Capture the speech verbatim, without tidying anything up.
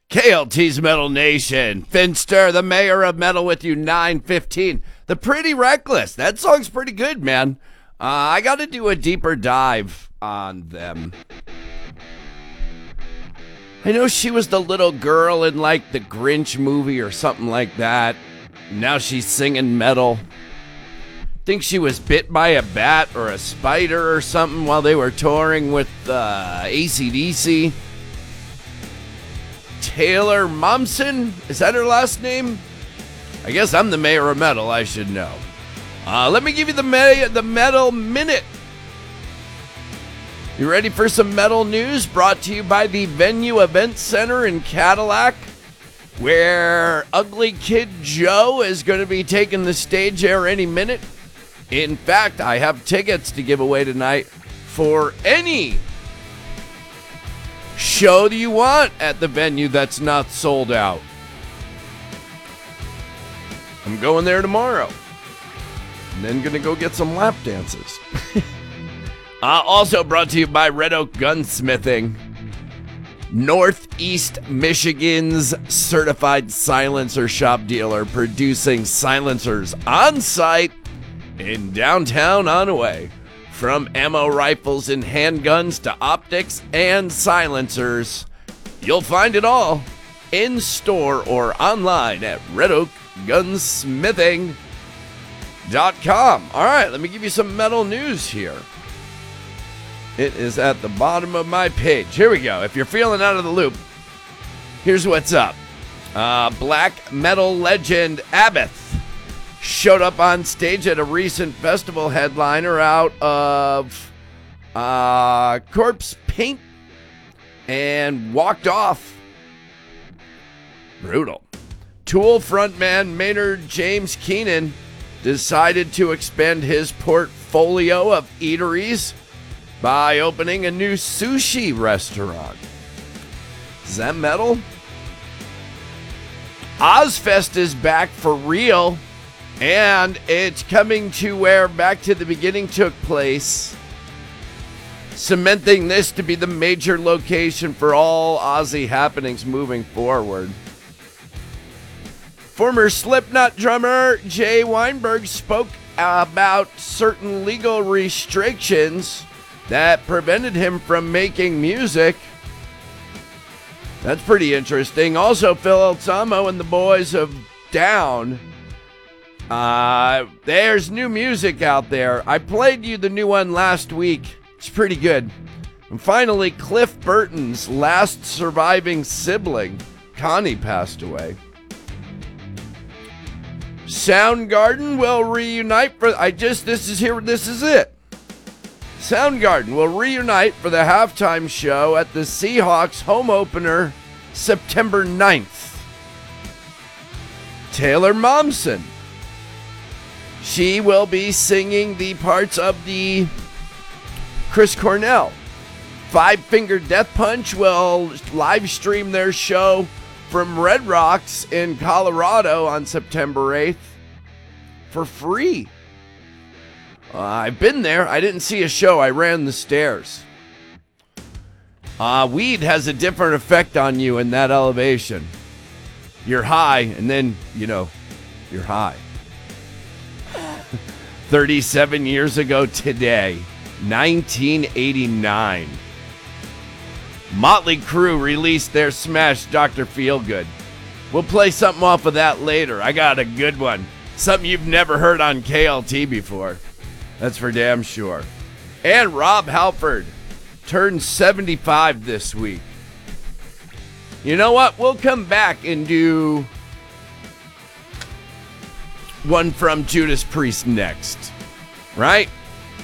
K L T's Metal Nation. Finster, the mayor of metal, with you. nine fifteen. The Pretty Reckless. That song's pretty good, man. Uh, I got to do a deeper dive on them. I know she was the little girl in like the Grinch movie or something like that. Now she's singing metal. Think she was bit by a bat or a spider or something while they were touring with uh, A C D C. Taylor Momsen? Is that her last name? I guess I'm the mayor of metal. I should know. Uh, let me give you the, me- the Metal Minute. You ready for some metal news? Brought to you by the Venue Event Center in Cadillac, where Ugly Kid Joe is going to be taking the stage there any minute. In fact, I have tickets to give away tonight for any show that you want at the venue that's not sold out. I'm going there tomorrow. And then going to go get some lap dances. uh, also brought to you by Red Oak Gunsmithing, Northeast Michigan's certified silencer shop dealer, producing silencers on site in downtown Onaway. From ammo rifles and handguns to optics and silencers, you'll find it all in store or online at red oak gunsmithing dot com. All right, let me give you some metal news here. It is at the bottom of my page. Here we go. If you're feeling out of the loop, here's what's up. Uh, black metal legend Abbott showed up on stage at a recent festival headliner out of uh, Corpse Paint and walked off. Brutal. Tool frontman Maynard James Keenan decided to expand his portfolio of eateries by opening a new sushi restaurant. Is that metal? Ozfest is back for real. And it's coming to where Back to the Beginning took place, cementing this to be the major location for all Aussie happenings moving forward. Former Slipknot drummer Jay Weinberg spoke about certain legal restrictions that prevented him from making music. That's pretty interesting. Also, Phil Alzamo and the boys of Down. Uh, there's new music out there. I played you the new one last week. It's pretty good. And finally, Cliff Burton's last surviving sibling, Connie, passed away. Soundgarden will reunite for, I just, this is here, this is it. Soundgarden will reunite for the halftime show at the Seahawks home opener September ninth. Taylor Momsen. She will be singing the parts of the Chris Cornell. Five Finger Death Punch will live stream their show from Red Rocks in Colorado on September eighth for free. Uh, I've been there. I didn't see a show. I ran the stairs. Uh, weed has a different effect on you in that elevation. You're high, and then, you know, you're high. thirty-seven years ago today, nineteen eighty-nine. Motley Crue released their smash Doctor Feelgood. We'll play something off of that later. I got a good one. Something you've never heard on K L T before. That's for damn sure. And Rob Halford turned seventy-five this week. You know what? We'll come back and do one from Judas Priest next. Right?